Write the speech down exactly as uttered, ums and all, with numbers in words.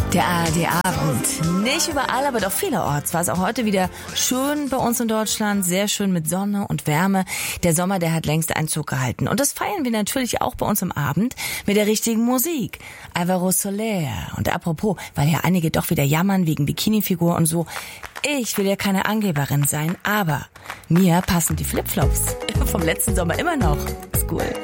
Der A R D-Abend. Nicht überall, aber doch vielerorts war es auch heute wieder schön bei uns in Deutschland. Sehr schön mit Sonne und Wärme. Der Sommer, der hat längst Einzug gehalten. Und das feiern wir natürlich auch bei uns am Abend mit der richtigen Musik. Alvaro Soler. Und apropos, weil ja einige doch wieder jammern wegen Bikini-Figur und so. Ich will ja keine Angeberin sein, aber mir passen die Flipflops vom letzten Sommer immer noch. Ist cool.